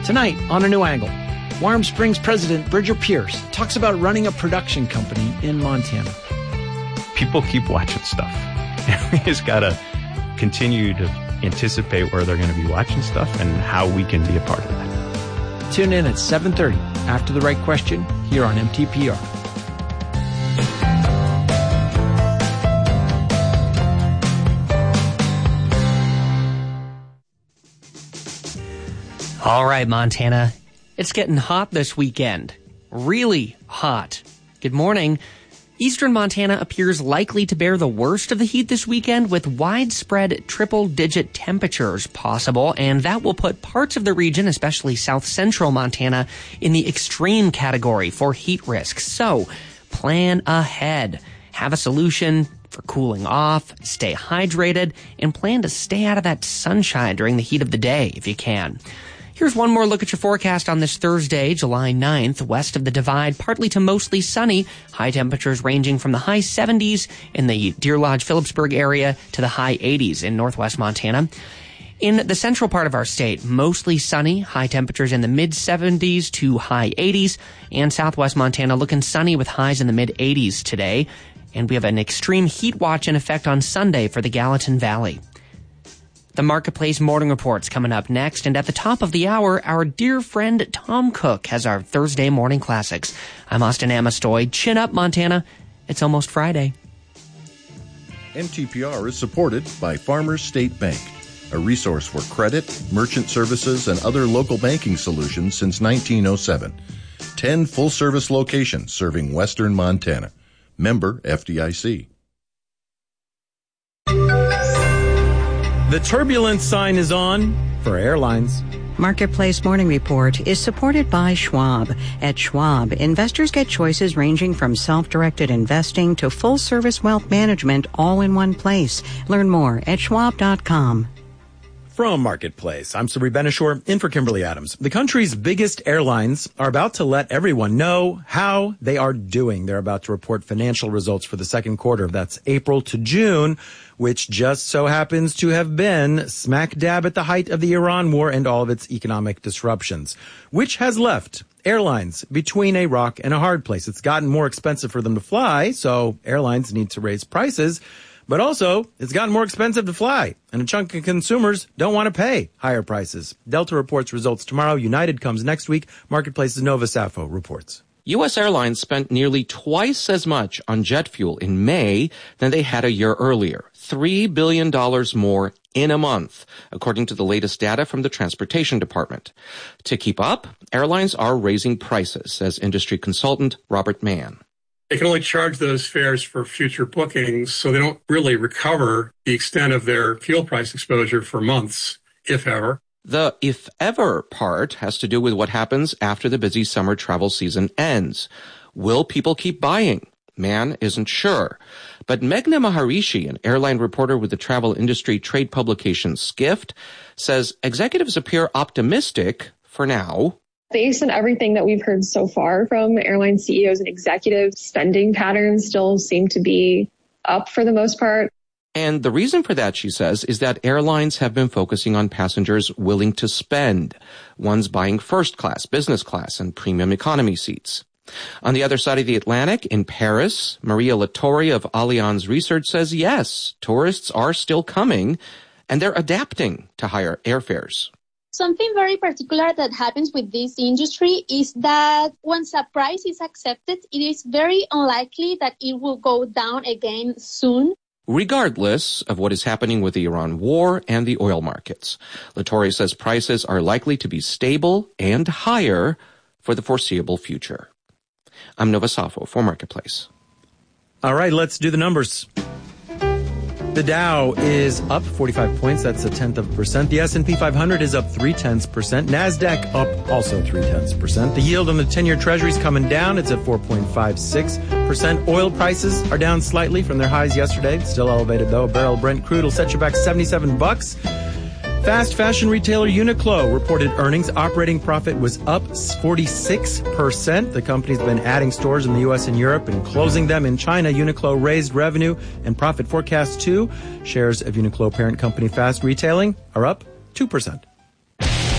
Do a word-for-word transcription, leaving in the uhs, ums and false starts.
Tonight, on A New Angle, Warm Springs President Bridger Pierce talks about running a production company in Montana. People keep watching stuff. We just got to continue to anticipate where they're going to be watching stuff and how we can be a part of that. Tune in at seven thirty after The Right Question here on M T P R. All right, Montana. It's getting hot this weekend. Really hot. Good morning. Eastern Montana appears likely to bear the worst of the heat this weekend, with widespread triple-digit temperatures possible, and that will put parts of the region, especially south central Montana, in the extreme category for heat risks. So, plan ahead. Have a solution for cooling off, stay hydrated, and plan to stay out of that sunshine during the heat of the day if you can. Here's one more look at your forecast on this Thursday, July ninth. West of the Divide, partly to mostly sunny. High temperatures ranging from the high seventies in the Deer Lodge, Phillipsburg area to the high eighties in northwest Montana. In the central part of our state, mostly sunny. High temperatures in the mid seventies to high eighties. And southwest Montana looking sunny with highs in the mid eighties today. And we have an extreme heat watch in effect on Sunday for the Gallatin Valley. The Marketplace Morning Report's coming up next, and at the top of the hour, our dear friend Tom Cook has our Thursday Morning Classics. I'm Austin Amastoy. Chin up, Montana. It's almost Friday. M T P R is supported by Farmers State Bank, a resource for credit, merchant services, and other local banking solutions since nineteen oh seven. Ten full-service locations serving western Montana. Member F D I C. The turbulence sign is on for airlines. Marketplace Morning Report is supported by Schwab. At Schwab, investors get choices ranging from self-directed investing to full-service wealth management all in one place. Learn more at schwab dot com. From Marketplace, I'm Sabri Benishore, in for Kimberly Adams. The country's biggest airlines are about to let everyone know how they are doing. They're about to report financial results for the second quarter. That's April to June, which just so happens to have been smack dab at the height of the Iran war and all of its economic disruptions, which has left airlines between a rock and a hard place. It's gotten more expensive for them to fly, so airlines need to raise prices. But also, it's gotten more expensive to fly, and a chunk of consumers don't want to pay higher prices. Delta reports results tomorrow. United comes next week. Marketplace's Nova Safo reports. U S airlines spent nearly twice as much on jet fuel in May than they had a year earlier. three billion dollars more in a month, according to the latest data from the Transportation Department. To keep up, airlines are raising prices, says industry consultant Robert Mann. They can only charge those fares for future bookings, so they don't really recover the extent of their fuel price exposure for months, if ever. The if ever part has to do with what happens after the busy summer travel season ends. Will people keep buying? Mann isn't sure. But Meghna Maharishi, an airline reporter with the travel industry trade publication Skift, says executives appear optimistic for now. Based on everything that we've heard so far from airline C E Os and executives, spending patterns still seem to be up for the most part. And the reason for that, she says, is that airlines have been focusing on passengers willing to spend, ones buying first class, business class, and premium economy seats. On the other side of the Atlantic, in Paris, Maria Lattori of Allianz Research says, yes, tourists are still coming, and they're adapting to higher airfares. Something very particular that happens with this industry is that once a price is accepted, it is very unlikely that it will go down again soon. Regardless of what is happening with the Iran war and the oil markets, Lattori says prices are likely to be stable and higher for the foreseeable future. I'm Nova Safo for Marketplace. All right, let's do the numbers. The Dow is up forty-five points. That's a tenth of a percent. The S and P five hundred is up three tenths percent. NASDAQ up also three tenths percent. The yield on the ten-year Treasury is coming down. It's at four point five six percent. Oil prices are down slightly from their highs yesterday. Still elevated, though. A barrel of Brent crude will set you back seventy-seven bucks. Fast fashion retailer Uniqlo reported earnings. Operating profit was up forty-six percent. The company's been adding stores in the U S and Europe and closing them in China. Uniqlo raised revenue and profit forecasts too. Shares of Uniqlo parent company Fast Retailing are up two percent.